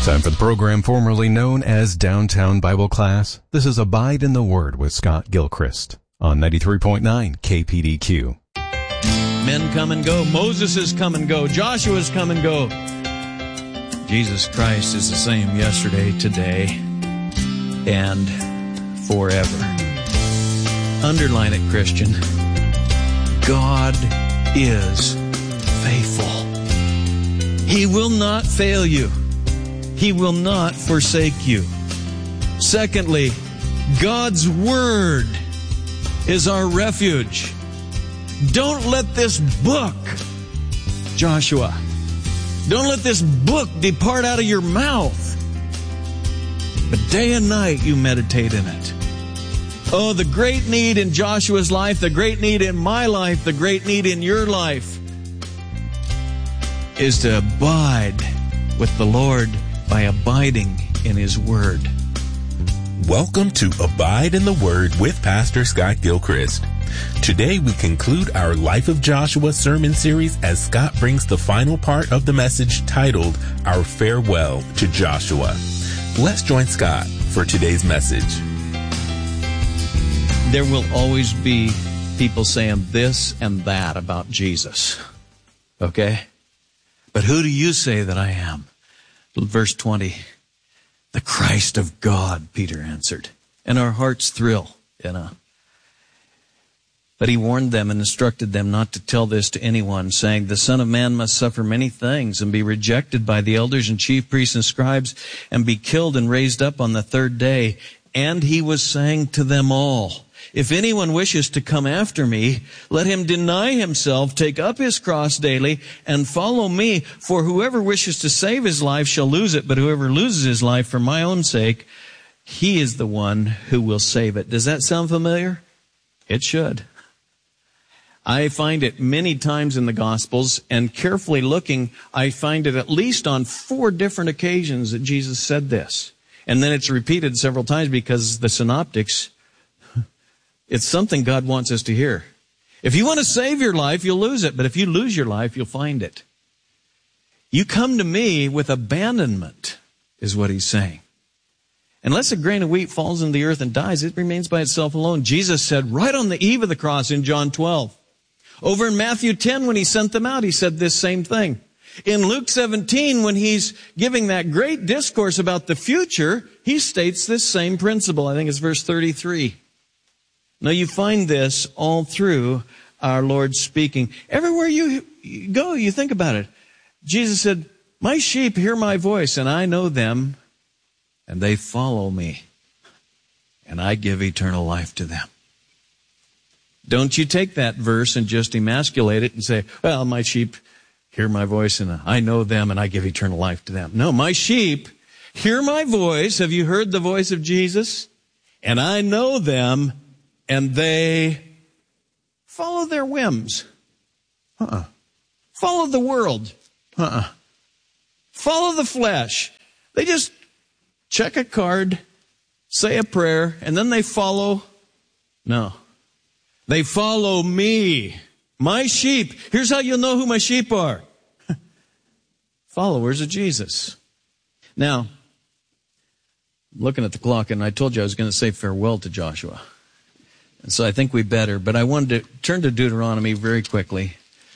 Time for the program formerly known as Downtown Bible Class. This is Abide in the Word with Scott Gilchrist on 93.9 KPDQ. Men come and go. Moses has come and go. Joshua's come and go. Jesus Christ is the same yesterday, today, and forever. Underline it, Christian. God is faithful. He will not fail you. He will not forsake you. Secondly, God's Word is our refuge. Don't let this book, Joshua, don't let this book depart out of your mouth. But day and night you meditate in it. Oh, the great need in Joshua's life, the great need in my life, the great need in your life is to abide with the Lord by abiding in His Word. Welcome to Abide in the Word with Pastor Scott Gilchrist. Today we conclude our Life of Joshua sermon series as Scott brings the final part of the message titled Our Farewell to Joshua. Let's join Scott for today's message. There will always be people saying this and that about Jesus. Okay? But who do you say that I am? Verse 20, the Christ of God, Peter answered. And our hearts thrill, But he warned them and instructed them not to tell this to anyone, saying, the Son of Man must suffer many things and be rejected by the elders and chief priests and scribes and be killed and raised up on the third day. And he was saying to them all, if anyone wishes to come after me, let him deny himself, take up his cross daily, and follow me. For whoever wishes to save his life shall lose it, but whoever loses his life for my own sake, he is the one who will save it. Does that sound familiar? It should. I find it many times in the Gospels, and carefully looking, I find it at least on 4 different occasions that Jesus said this. And then it's repeated several times because the synoptics, it's something God wants us to hear. If you want to save your life, you'll lose it. But if you lose your life, you'll find it. You come to me with abandonment, is what he's saying. Unless a grain of wheat falls in the earth and dies, it remains by itself alone. Jesus said right on the eve of the cross in John 12. Over in Matthew 10, when he sent them out, he said this same thing. In Luke 17, when he's giving that great discourse about the future, he states this same principle. I think it's verse 33. Now you find this all through our Lord speaking. Everywhere you go, you think about it. Jesus said, my sheep hear my voice, and I know them, and they follow me, and I give eternal life to them. Don't you take that verse and just emasculate it and say, well, my sheep hear my voice, and I know them, and I give eternal life to them. No, my sheep hear my voice. Have you heard the voice of Jesus? And I know them, and they follow their whims. Follow the world. Follow the flesh. They just check a card, say a prayer, and then they follow. No. They follow me. My sheep. Here's how you'll know who my sheep are. Followers of Jesus. Now, looking at the clock, and I told you I was going to say farewell to Joshua. And so I think we better, but I wanted to turn to Deuteronomy very quickly.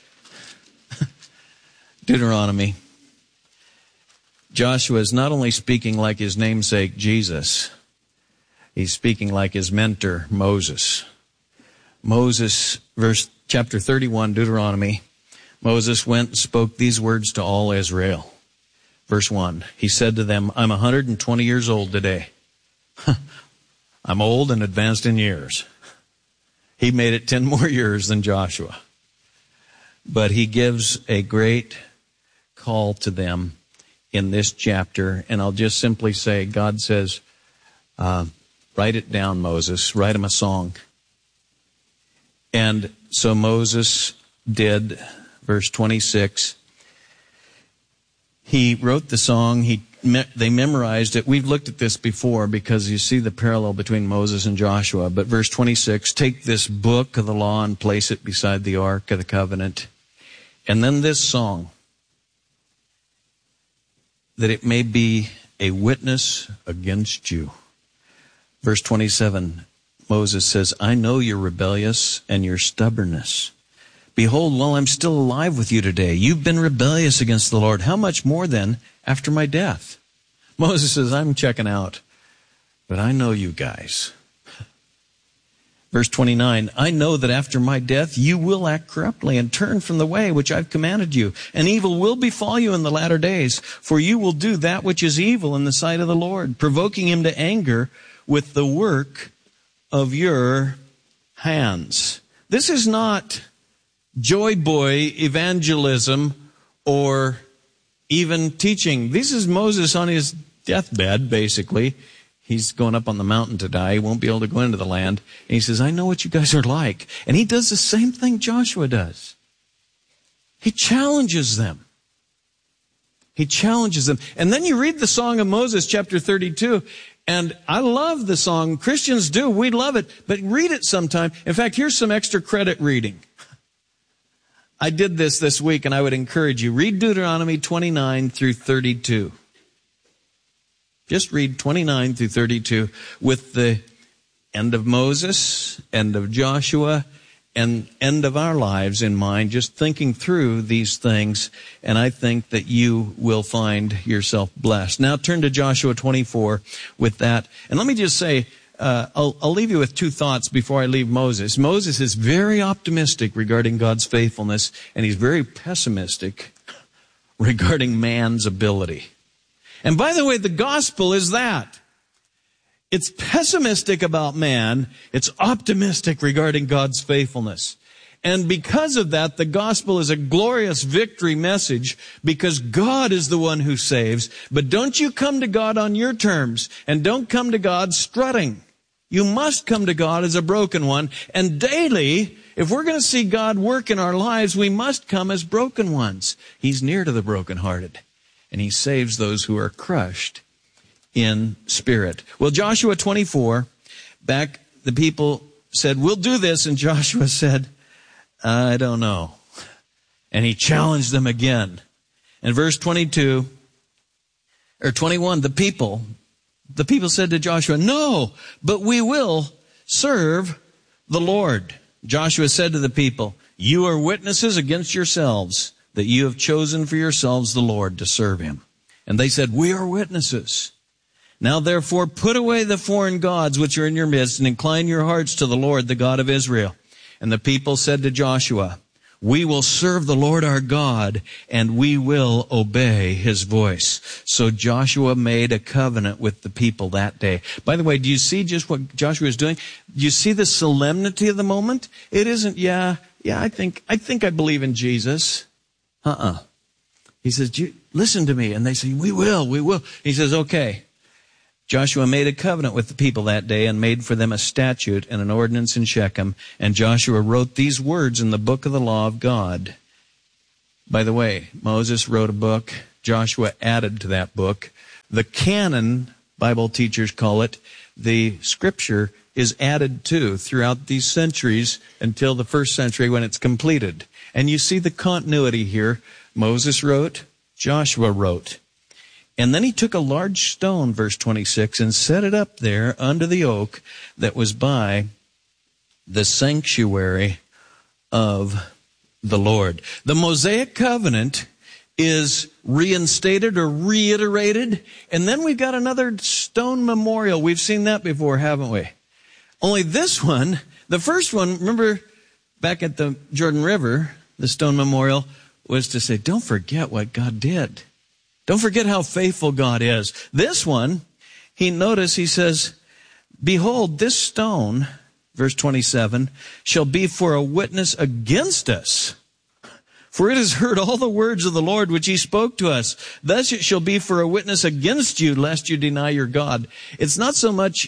Deuteronomy. Joshua is not only speaking like his namesake Jesus, he's speaking like his mentor Moses. Moses, chapter 31, Deuteronomy. Moses went and spoke these words to all Israel. Verse 1, he said to them, I'm 120 years old today. I'm old and advanced in years. He made it 10 more years than Joshua. But he gives a great call to them in this chapter. And I'll just simply say, God says, write it down, Moses. Write him a song. And so Moses did, verse 26. He wrote the song. They memorized it. We've looked at this before because you see the parallel between Moses and Joshua. But verse 26, take this book of the law and place it beside the Ark of the Covenant. And then this song, that it may be a witness against you. Verse 27, Moses says, I know you're rebellious and your stubbornness. Behold, while I'm still alive with you today, you've been rebellious against the Lord. How much more then after my death? Moses says, I'm checking out, but I know you guys. Verse 29, I know that after my death you will act corruptly and turn from the way which I've commanded you, and evil will befall you in the latter days, for you will do that which is evil in the sight of the Lord, provoking him to anger with the work of your hands. This is not joy boy evangelism or even teaching. This is Moses on his deathbed, basically. He's going up on the mountain to die. He won't be able to go into the land. And he says, I know what you guys are like. And he does the same thing Joshua does. He challenges them. He challenges them. And then you read the Song of Moses, chapter 32. And I love the song. Christians do. We love it. But read it sometime. In fact, here's some extra credit reading. I did this week, and I would encourage you. Read Deuteronomy 29 through 32. Just read 29 through 32 with the end of Moses, end of Joshua, and end of our lives in mind, just thinking through these things, and I think that you will find yourself blessed. Now turn to Joshua 24 with that. And let me just say, I'll leave you with two thoughts before I leave Moses. Moses is very optimistic regarding God's faithfulness, and he's very pessimistic regarding man's ability. And by the way, the gospel is that. It's pessimistic about man. It's optimistic regarding God's faithfulness. And because of that, the gospel is a glorious victory message because God is the one who saves. But don't you come to God on your terms, and don't come to God strutting. You must come to God as a broken one. And daily, if we're going to see God work in our lives, we must come as broken ones. He's near to the brokenhearted. And he saves those who are crushed in spirit. Well, Joshua 24, back the people said, we'll do this. And Joshua said, I don't know. And he challenged them again. In verse 22, or 21, the people said to Joshua, no, but we will serve the Lord. Joshua said to the people, you are witnesses against yourselves that you have chosen for yourselves the Lord to serve him. And they said, we are witnesses. Now therefore put away the foreign gods which are in your midst and incline your hearts to the Lord, the God of Israel. And the people said to Joshua, we will serve the Lord our God and we will obey his voice. So Joshua made a covenant with the people that day. By the way, do you see just what Joshua is doing? Do you see the solemnity of the moment? It isn't, I think I believe in Jesus. He says, listen to me. And they say, we will. He says, okay. Joshua made a covenant with the people that day and made for them a statute and an ordinance in Shechem. And Joshua wrote these words in the book of the law of God. By the way, Moses wrote a book. Joshua added to that book. The canon, Bible teachers call it, the scripture is added to throughout these centuries until the first century when it's completed. And you see the continuity here. Moses wrote, Joshua wrote. And then he took a large stone, verse 26, and set it up there under the oak that was by the sanctuary of the Lord. The Mosaic covenant is reinstated or reiterated. And then we've got another stone memorial. We've seen that before, haven't we? Only this one, the first one, remember back at the Jordan River, the stone memorial was to say, don't forget what God did. Don't forget how faithful God is. This one, he says, behold, this stone, verse 27, shall be for a witness against us. For it has heard all the words of the Lord which he spoke to us. Thus it shall be for a witness against you, lest you deny your God. It's not so much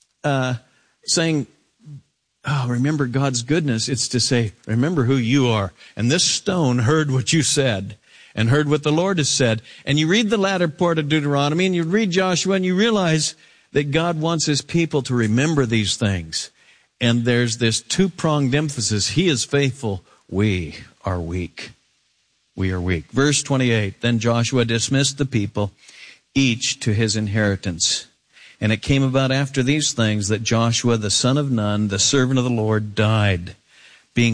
saying, oh, remember God's goodness. It's to say, remember who you are. And this stone heard what you said and heard what the Lord has said. And you read the latter part of Deuteronomy and you read Joshua and you realize that God wants his people to remember these things. And there's this two-pronged emphasis. He is faithful. We are weak. We are weak. Verse 28, then Joshua dismissed the people each to his inheritance. And it came about after these things that Joshua the son of Nun, the servant of the Lord, died, being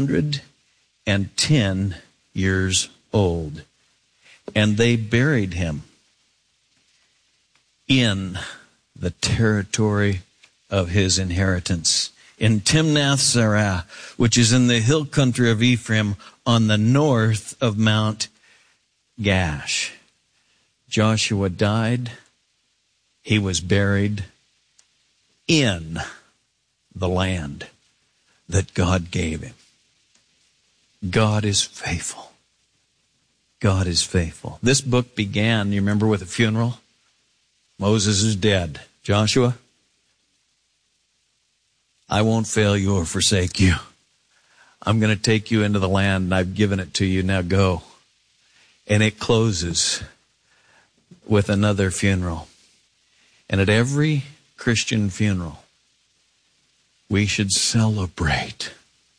110 years old. And they buried him in the territory of his inheritance, in Timnath-Serah, which is in the hill country of Ephraim, on the north of Mount Gash. Joshua died. He was buried in the land that God gave him. God is faithful. God is faithful. This book began, you remember, with a funeral? Moses is dead. Joshua, I won't fail you or forsake you. I'm going to take you into the land, and I've given it to you. Now go. And it closes with another funeral. And at every Christian funeral, we should celebrate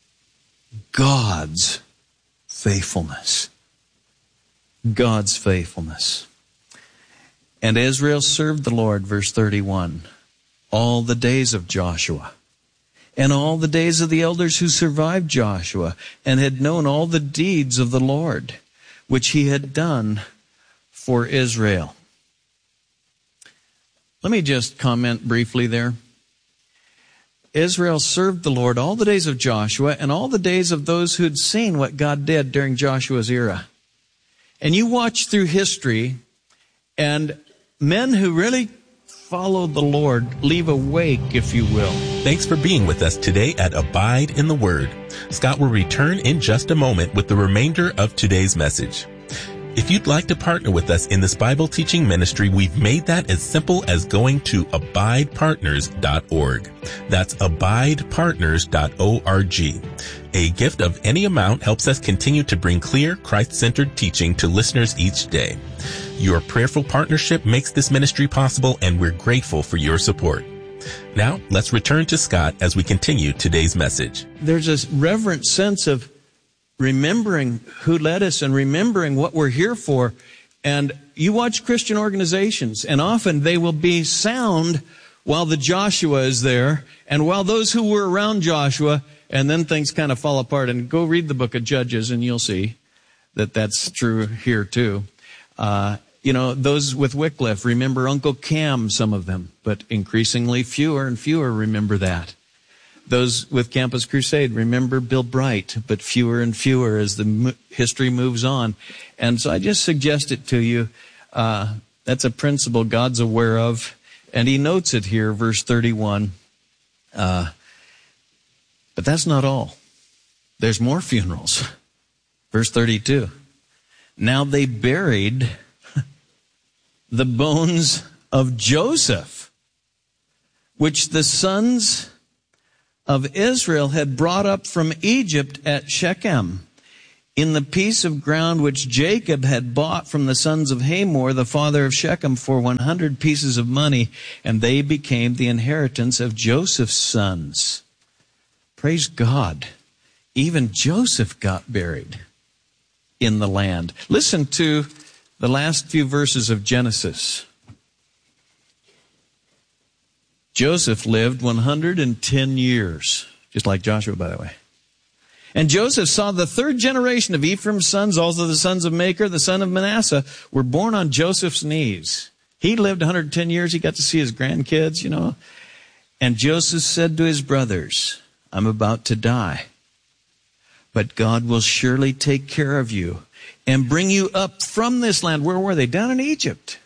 God's faithfulness. God's faithfulness. And Israel served the Lord, verse 31, all the days of Joshua, and all the days of the elders who survived Joshua, and had known all the deeds of the Lord, which he had done for Israel. Let me just comment briefly there. Israel served the Lord all the days of Joshua and all the days of those who had seen what God did during Joshua's era. And you watch through history, and men who really followed the Lord leave a wake, if you will. Thanks for being with us today at Abide in the Word. Scott will return in just a moment with the remainder of today's message. If you'd like to partner with us in this Bible teaching ministry, we've made that as simple as going to abidepartners.org. That's abidepartners.org. A gift of any amount helps us continue to bring clear, Christ-centered teaching to listeners each day. Your prayerful partnership makes this ministry possible, and we're grateful for your support. Now, let's return to Scott as we continue today's message. There's a reverent sense of remembering who led us and remembering what we're here for. And you watch Christian organizations, and often they will be sound while the Joshua is there and while those who were around Joshua, and then things kind of fall apart. And go read the book of Judges and you'll see that that's true here too. Those with Wycliffe remember Uncle Cam, some of them, but increasingly fewer and fewer remember that. Those with Campus Crusade remember Bill Bright, but fewer and fewer as the history moves on. And so I just suggest it to you. That's a principle God's aware of, and he notes it here, verse 31. But that's not all. There's more funerals. Verse 32. Now they buried the bones of Joseph, which the sons of Israel had brought up from Egypt at Shechem, in the piece of ground which Jacob had bought from the sons of Hamor, the father of Shechem, for 100 pieces of money, and they became the inheritance of Joseph's sons. Praise God. Even Joseph got buried in the land. Listen to the last few verses of Genesis. Joseph lived 110 years, just like Joshua, by the way. And Joseph saw the third generation of Ephraim's sons, also the sons of Machir, the son of Manasseh, were born on Joseph's knees. He lived 110 years. He got to see his grandkids, And Joseph said to his brothers, I'm about to die, but God will surely take care of you and bring you up from this land. Where were they? Down in Egypt.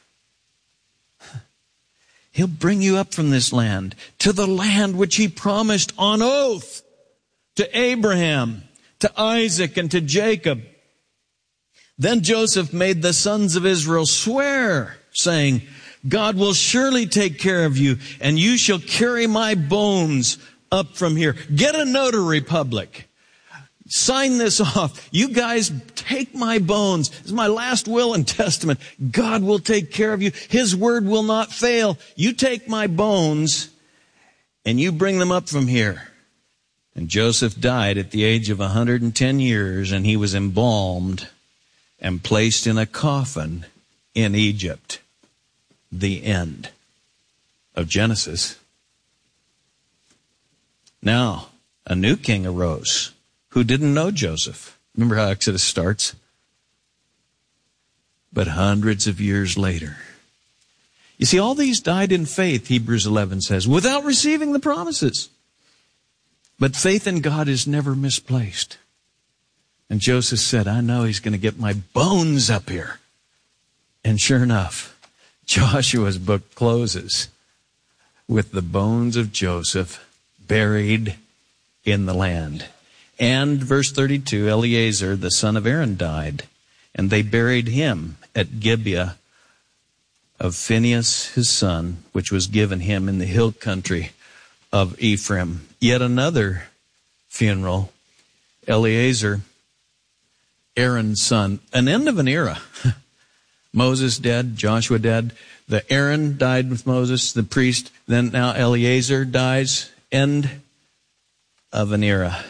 He'll bring you up from this land to the land which he promised on oath to Abraham, to Isaac, and to Jacob. Then Joseph made the sons of Israel swear, saying, God will surely take care of you, and you shall carry my bones up from here. Get a notary public. Sign this off. You guys take my bones. This is my last will and testament. God will take care of you. His word will not fail. You take my bones and you bring them up from here. And Joseph died at the age of 110 years, and he was embalmed and placed in a coffin in Egypt. the end of Genesis. Now, a new king arose who didn't know Joseph. Remember how Exodus starts? But hundreds of years later. You see, all these died in faith, Hebrews 11 says, without receiving the promises. But faith in God is never misplaced. And Joseph said, I know he's going to get my bones up here. And sure enough, Joshua's book closes with the bones of Joseph buried in the land. And verse 32, Eleazar, the son of Aaron, died, and they buried him at Gibeah of Phinehas his son, which was given him in the hill country of Ephraim. Yet another funeral, Eleazar, Aaron's son, an end of an era. Moses dead, Joshua dead, the Aaron died with Moses, the priest, then now Eleazar dies, end of an era.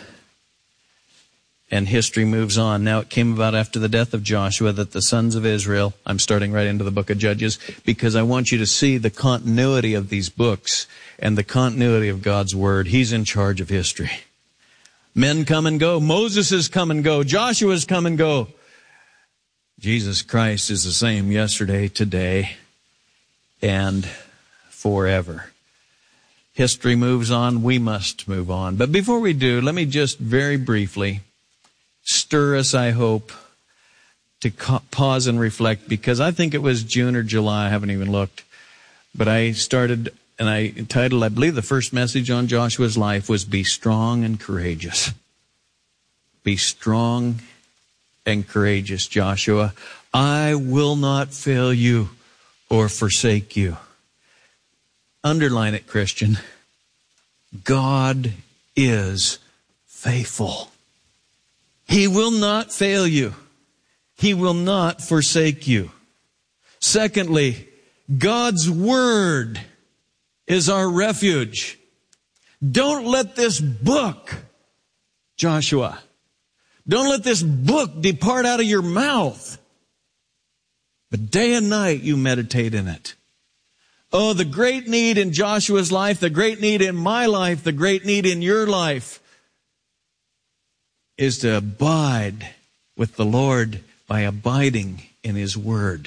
And history moves on. Now it came about after the death of Joshua that the sons of Israel, I'm starting right into the book of Judges, because I want you to see the continuity of these books and the continuity of God's Word. He's in charge of history. Men come and go. Moses has come and go. Joshua's come and go. Jesus Christ is the same yesterday, today, and forever. History moves on. We must move on. But before we do, let me just very briefly stir us, I hope, to pause and reflect, because I think it was June or July, I haven't even looked, but I started and I entitled, I believe the first message on Joshua's life was Be Strong and Courageous. Be strong and courageous, Joshua. I will not fail you or forsake you. Underline it, Christian. God is faithful. He will not fail you. He will not forsake you. Secondly, God's Word is our refuge. Don't let this book, Joshua, don't let this book depart out of your mouth. But day and night you meditate in it. Oh, the great need in Joshua's life, the great need in my life, the great need in your life is to abide with the Lord by abiding in His Word.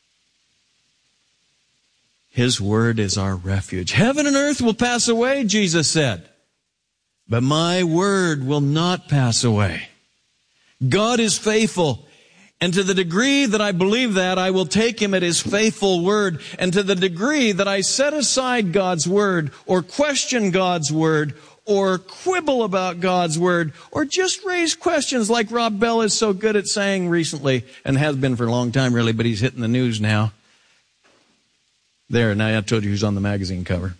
His Word is our refuge. Heaven and earth will pass away, Jesus said, but my Word will not pass away. God is faithful. And to the degree that I believe that, I will take Him at His faithful word. And to the degree that I set aside God's Word or question God's Word or quibble about God's Word, or just raise questions like Rob Bell is so good at saying recently, and has been for a long time really, but he's hitting the news now. There, now I told you who's on the magazine cover.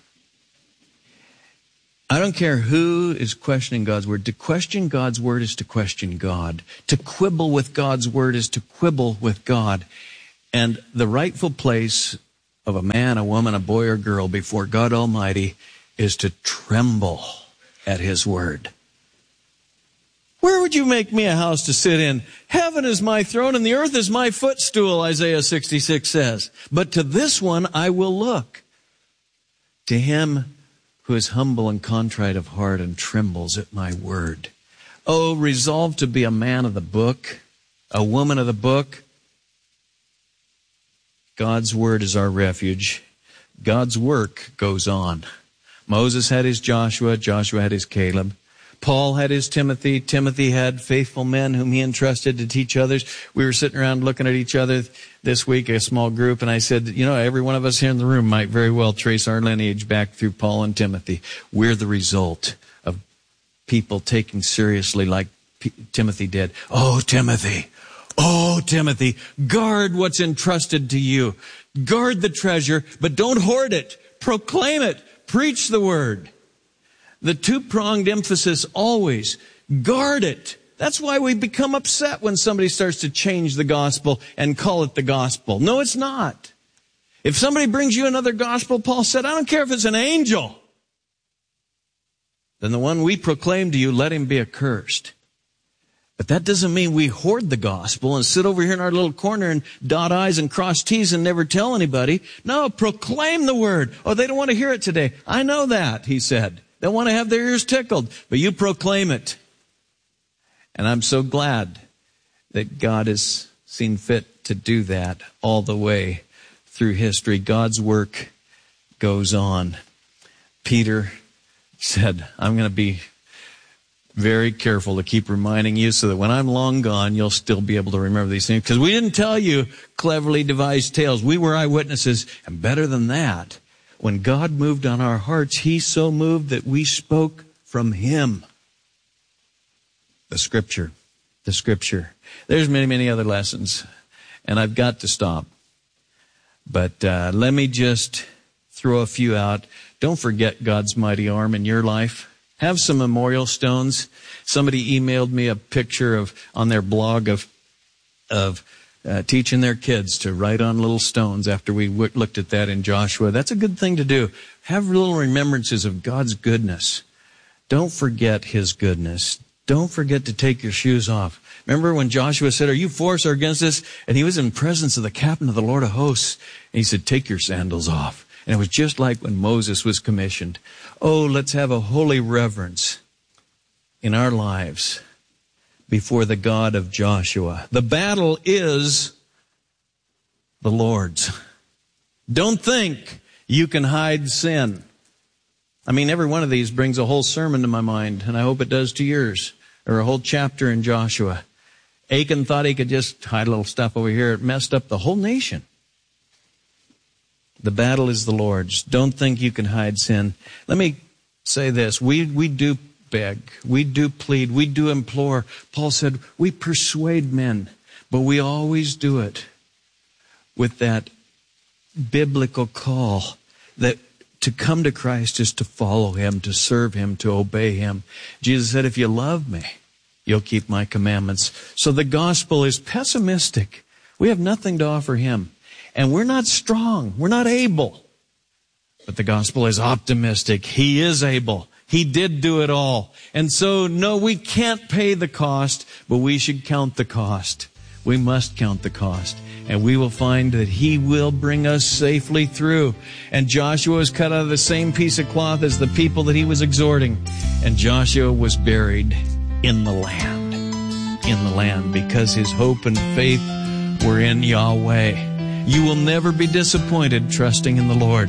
I don't care who is questioning God's Word. To question God's Word is to question God. To quibble with God's Word is to quibble with God. And the rightful place of a man, a woman, a boy, or girl before God Almighty is to tremble at His Word. Where would you make me a house to sit in? Heaven is my throne and the earth is my footstool, Isaiah 66 says. But to this one I will look. To him who is humble and contrite of heart and trembles at my word. Oh, resolve to be a man of the book, a woman of the book. God's Word is our refuge. God's work goes on. Moses had his Joshua, Joshua had his Caleb. Paul had his Timothy, Timothy had faithful men whom he entrusted to teach others. We were sitting around looking at each other this week, a small group, and I said, you know, every one of us here in the room might very well trace our lineage back through Paul and Timothy. We're the result of people taking seriously like Timothy did. Oh, Timothy, guard what's entrusted to you. Guard the treasure, but don't hoard it. Proclaim it. Preach the word. The two-pronged emphasis always, guard it. That's why we become upset when somebody starts to change the gospel and call it the gospel. No, it's not. If somebody brings you another gospel, Paul said, I don't care if it's an angel. Then the one we proclaim to you, let him be accursed. But that doesn't mean we hoard the gospel and sit over here in our little corner and dot I's and cross T's and never tell anybody. No, proclaim the word. Oh, they don't want to hear it today. I know that, he said. They want to have their ears tickled, but you proclaim it. And I'm so glad that God has seen fit to do that all the way through history. God's work goes on. Peter said, I'm going to be very careful to keep reminding you so that when I'm long gone, you'll still be able to remember these things. Because we didn't tell you cleverly devised tales. We were eyewitnesses. And better than that, when God moved on our hearts, he so moved that we spoke from him. The Scripture. There's many, many other lessons. And I've got to stop. But let me just throw a few out. Don't forget God's mighty arm in your life. Have some memorial stones. Somebody emailed me a picture on their blog of teaching their kids to write on little stones after we looked at that in Joshua. That's a good thing to do. Have little remembrances of God's goodness. Don't forget his goodness. Don't forget to take your shoes off. Remember when Joshua said, are you for us or against us? And he was in presence of the captain of the Lord of hosts. And he said, take your sandals off. And it was just like when Moses was commissioned. Oh, let's have a holy reverence in our lives before the God of Joshua. The battle is the Lord's. Don't think you can hide sin. I mean, every one of these brings a whole sermon to my mind, and I hope it does to yours, or a whole chapter in Joshua. Achan thought he could just hide a little stuff over here. It messed up the whole nation. The battle is the Lord's. Don't think you can hide sin. Let me say this. We do beg. We do plead. We do implore. Paul said, we persuade men, but we always do it with that biblical call that to come to Christ is to follow him, to serve him, to obey him. Jesus said, if you love me, you'll keep my commandments. So the gospel is pessimistic. We have nothing to offer him. And we're not strong. We're not able. But the gospel is optimistic. He is able. He did do it all. And so, no, we can't pay the cost, but we should count the cost. We must count the cost. And we will find that he will bring us safely through. And Joshua was cut out of the same piece of cloth as the people that he was exhorting. And Joshua was buried in the land. In the land, because his hope and faith were in Yahweh. You will never be disappointed trusting in the Lord.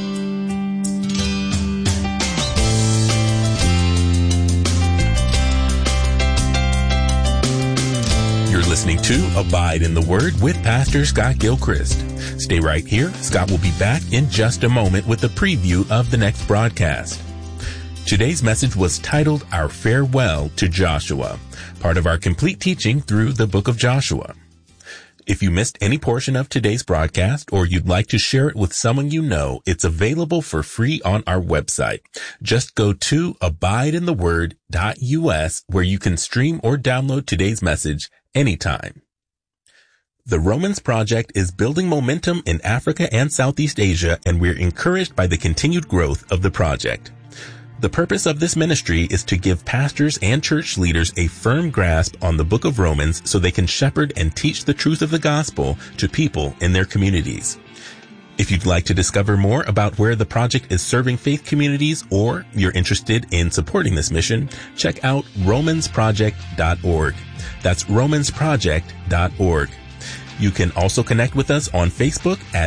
You're listening to Abide in the Word with Pastor Scott Gilchrist. Stay right here. Scott will be back in just a moment with a preview of the next broadcast. Today's message was titled Our Farewell to Joshua, part of our complete teaching through the book of Joshua. If you missed any portion of today's broadcast or you'd like to share it with someone you know, it's available for free on our website. Just go to abideintheword.us where you can stream or download today's message anytime. The Romans Project is building momentum in Africa and Southeast Asia, and we're encouraged by the continued growth of the project. The purpose of this ministry is to give pastors and church leaders a firm grasp on the book of Romans so they can shepherd and teach the truth of the gospel to people in their communities. If you'd like to discover more about where the project is serving faith communities or you're interested in supporting this mission, check out romansproject.org. That's romansproject.org. You can also connect with us on Facebook at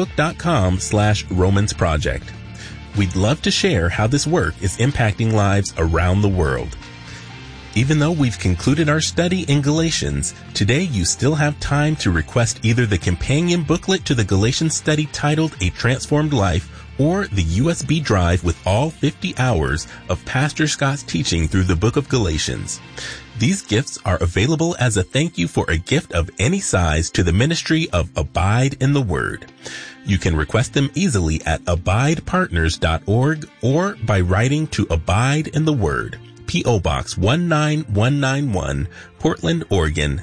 facebook.com/romansproject. We'd love to share how this work is impacting lives around the world. Even though we've concluded our study in Galatians, today you still have time to request either the companion booklet to the Galatians study titled A Transformed Life or the USB drive with all 50 hours of Pastor Scott's teaching through the book of Galatians. These gifts are available as a thank you for a gift of any size to the ministry of Abide in the Word. You can request them easily at abidepartners.org or by writing to Abide in the Word, P.O. Box 19191, Portland, Oregon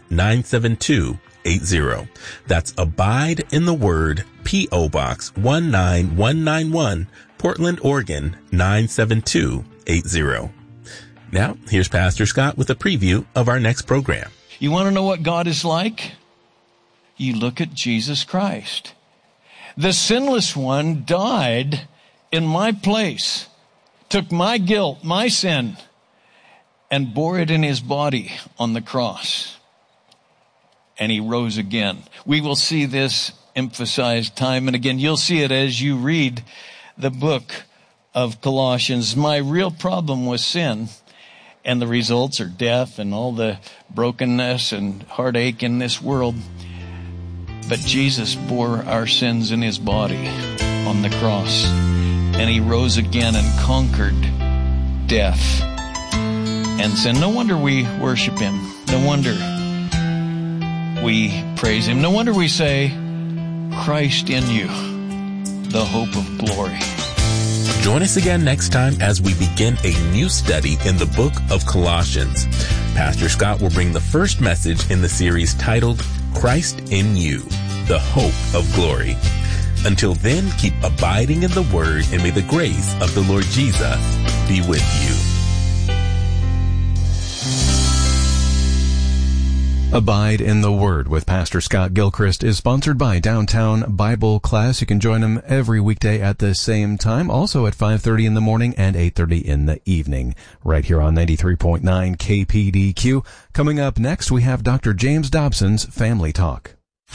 97280. That's Abide in the Word, P.O. Box 19191, Portland, Oregon 97280. Now, here's Pastor Scott with a preview of our next program. You want to know what God is like? You look at Jesus Christ. The sinless one died in my place, took my guilt, my sin, and bore it in his body on the cross. And he rose again. We will see this emphasized time and again. You'll see it as you read the book of Colossians. My real problem was sin, and the results are death and all the brokenness and heartache in this world. But Jesus bore our sins in his body on the cross, and he rose again and conquered death and sin. No wonder we worship him. No wonder we praise him. No wonder we say, Christ in you, the hope of glory. Join us again next time as we begin a new study in the book of Colossians. Pastor Scott will bring the first message in the series titled, Christ in You, the hope of glory. Until then, keep abiding in the Word, and may the grace of the Lord Jesus be with you. Abide in the Word with Pastor Scott Gilchrist is sponsored by Downtown Bible Class. You can join him every weekday at the same time, also at 5:30 in the morning and 8:30 in the evening, right here on 93.9 KPDQ. Coming up next, we have Dr. James Dobson's Family Talk.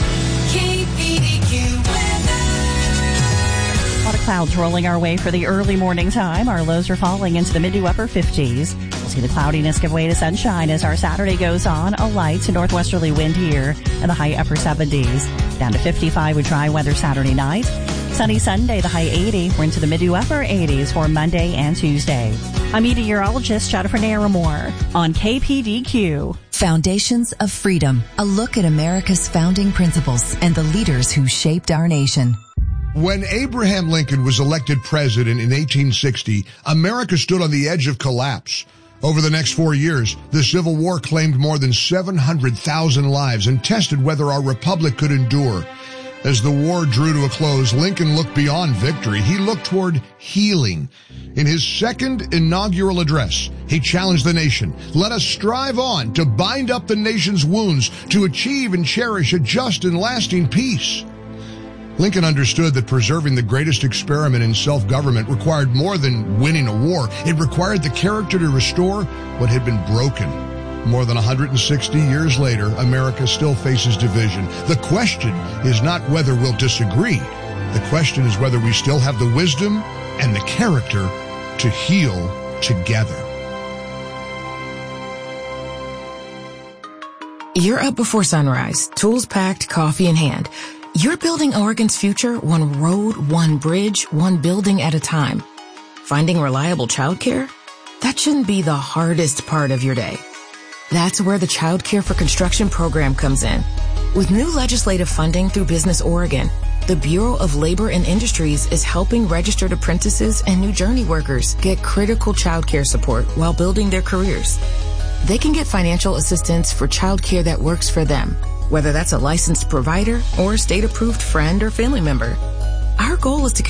A lot of clouds rolling our way for the early morning time. Our lows are falling into the mid to upper 50s. We'll see the cloudiness give way to sunshine as our Saturday goes on. A light to northwesterly wind here in the high upper 70s. Down to 55 with dry weather Saturday night. Sunny Sunday, the high 80. We're into the mid to upper 80s for Monday and Tuesday. I'm meteorologist Jennifer Naramore on KPDQ. Foundations of Freedom, a look at America's founding principles and the leaders who shaped our nation. When Abraham Lincoln was elected president in 1860, America stood on the edge of collapse. Over the next 4 years, the Civil War claimed more than 700,000 lives and tested whether our republic could endure. As the war drew to a close, Lincoln looked beyond victory. He looked toward healing. In his second inaugural address, he challenged the nation. Let us strive on to bind up the nation's wounds, to achieve and cherish a just and lasting peace. Lincoln understood that preserving the greatest experiment in self-government required more than winning a war. It required the character to restore what had been broken. More than 160 years later, America still faces division. The question is not whether we'll disagree. The question is whether we still have the wisdom and the character to heal together. You're up before sunrise, tools packed, coffee in hand. You're building Oregon's future one road, one bridge, one building at a time. Finding reliable childcare? That shouldn't be the hardest part of your day. That's where the Child Care for Construction program comes in. With new legislative funding through Business Oregon, the Bureau of Labor and Industries is helping registered apprentices and new journey workers get critical child care support while building their careers. They can get financial assistance for child care that works for them, whether that's a licensed provider or a state-approved friend or family member. Our goal is to